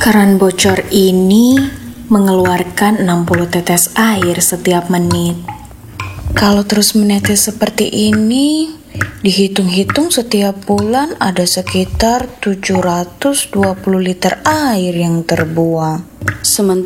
Keran bocor ini mengeluarkan 60 tetes air setiap menit. Kalau terus menetes seperti ini, dihitung-hitung setiap bulan ada sekitar 720 liter air yang terbuang. Sementara